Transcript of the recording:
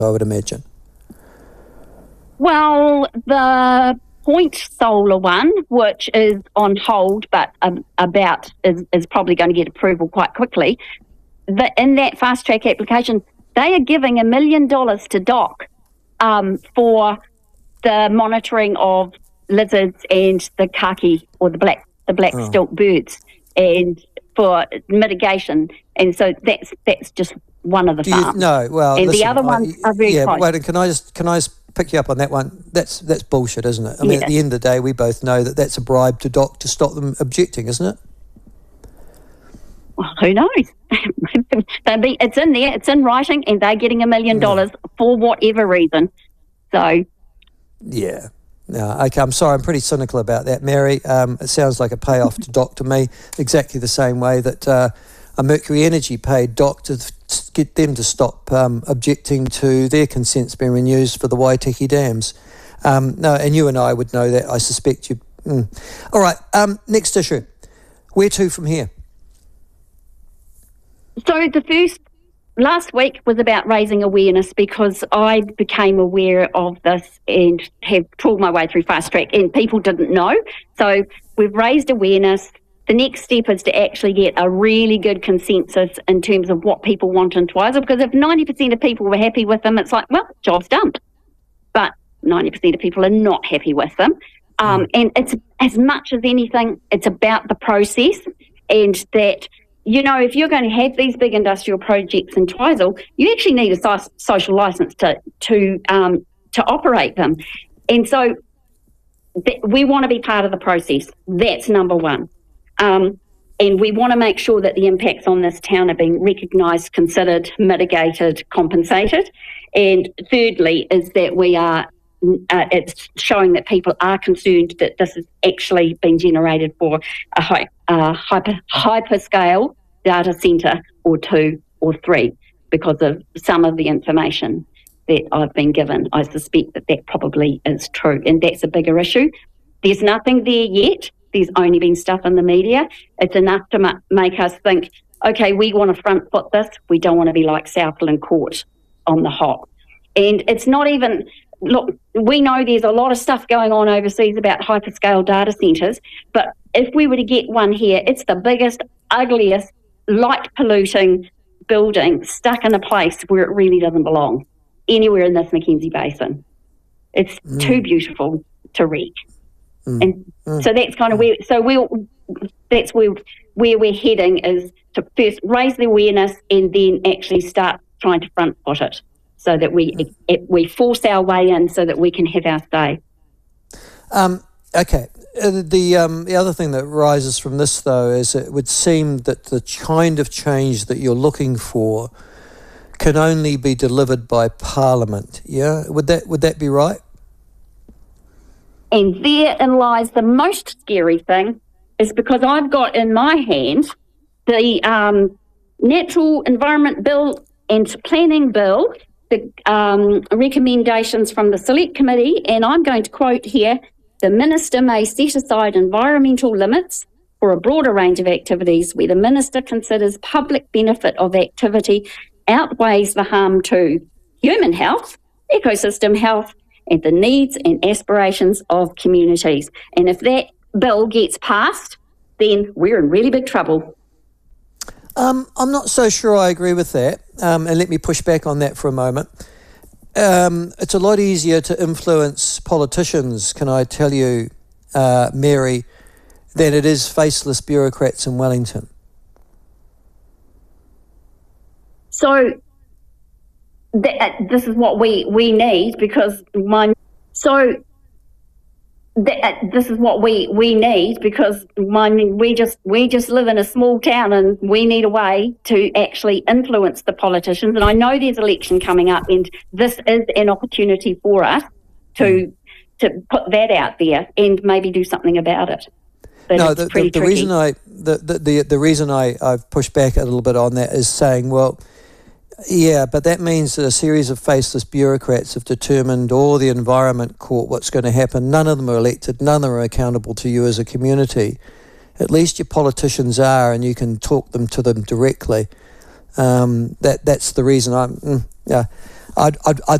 I would imagine. Well, the Point Solar one, which is on hold, but is probably going to get approval quite quickly. In that fast track application, they are giving $1 million to DOC for the monitoring of lizards and the kaki, or the black stilt birds, and for mitigation. And so that's just one of the farms. The other ones are very close. Wait, can I just pick you up on that one? That's bullshit, isn't it? I mean, at the end of the day, we both know that that's a bribe to DOC to stop them objecting, isn't it? Well, who knows? It's in there, it's in writing, and they're getting $1 million for whatever reason. So, yeah. No, okay, I'm sorry, I'm pretty cynical about that, Mary. It sounds like a payoff to DOC to me, exactly the same way that a Mercury Energy paid DOC to get them to stop objecting to their consents being renewed for the Waitaki dams. No, and you and I would know that, I suspect you. All right, next issue. Where to from here? So last week was about raising awareness, because I became aware of this and have trawled my way through fast track, and people didn't know. So we've raised awareness. The next step is to actually get a really good consensus in terms of what people want in Twizel, because if 90% of people were happy with them, it's like, well, job's done. But 90% of people are not happy with them. And it's, as much as anything, it's about the process, and that, you know, if you're going to have these big industrial projects in Twizel, you actually need a social licence to operate them. And so we want to be part of the process. That's number one. And we want to make sure that the impacts on this town are being recognised, considered, mitigated, compensated. And thirdly is that we are, it's showing that people are concerned that this has actually been generated for a hyperscale data centre or 2 or 3, because of some of the information that I've been given. I suspect that probably is true, and that's a bigger issue. There's nothing there yet. There's only been stuff in the media. It's enough to make us think, okay, we want to front foot this. We don't want to be like Southland Court on the hop. And it's not even, look, we know there's a lot of stuff going on overseas about hyperscale data centres, but if we were to get one here, it's the biggest, ugliest, light polluting building stuck in a place where it really doesn't belong, anywhere in this Mackenzie Basin. It's too beautiful to wreck. And so that's kind of where, that's where we're heading, is to first raise the awareness and then actually start trying to front foot it, so that we force our way in so that we can have our say. Okay. The other thing that rises from this, though, is it would seem that the kind of change that you're looking for can only be delivered by Parliament. Yeah, would that be right? And therein lies the most scary thing, is because I've got in my hand the Natural Environment Bill and Planning Bill, the recommendations from the Select Committee, and I'm going to quote here: the Minister may set aside environmental limits for a broader range of activities where the Minister considers public benefit of activity outweighs the harm to human health, ecosystem health, and the needs and aspirations of communities. And if that bill gets passed, then we're in really big trouble. I'm not so sure I agree with that, and let me push back on that for a moment. It's a lot easier to influence politicians, can I tell you, Mary, than it is faceless bureaucrats in Wellington. So this is what we need, because this is what we need, because we just live in a small town, and we need a way to actually influence the politicians. And I know there's election coming up, and this is an opportunity for us to put that out there and maybe do something about it. But no, it's pretty tricky. The reason I've pushed back a little bit on that is saying, well, yeah, but that means that a series of faceless bureaucrats have determined, or the Environment Court, what's going to happen. None of them are elected. None of them are accountable to you as a community. At least your politicians are, and you can talk to them directly. That's the reason I'd